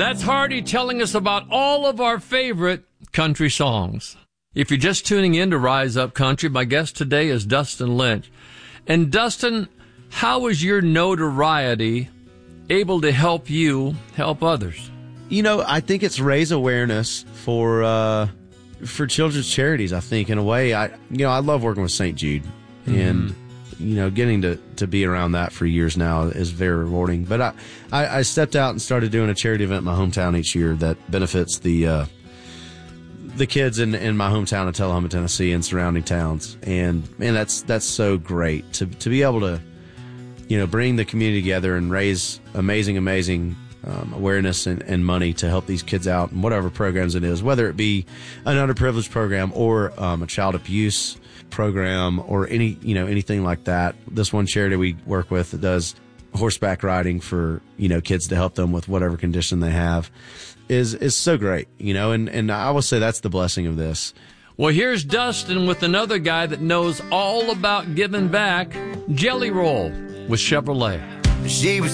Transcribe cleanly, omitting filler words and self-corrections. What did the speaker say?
That's Hardy telling us about all of our favorite country songs. If you're just tuning in to Rise Up Country, my guest today is Dustin Lynch. And Dustin, how is your notoriety able to help you help others? You know, I think it's raise awareness for children's charities. I think in a way, I love working with St. Jude, and getting to be around that for years now is very rewarding. But I stepped out and started doing a charity event in my hometown each year that benefits the kids in my hometown of Tullahoma, Tennessee, and surrounding towns. And man, that's so great to be able to bring the community together and raise amazing awareness and money to help these kids out in whatever programs it is, whether it be an underprivileged program or a child abuse program or anything like that. This one charity we work with that does horseback riding for kids to help them with whatever condition they have is so great, and I will say that's the blessing of this. Well, here's Dustin with another guy that knows all about giving back, Jelly Roll with Chevrolet. She was